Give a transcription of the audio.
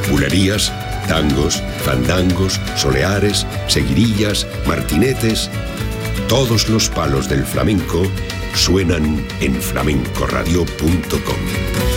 bulerías, tangos, fandangos, soleares, seguirillas, martinetes. Todos los palos del flamenco suenan en flamencoradio.com.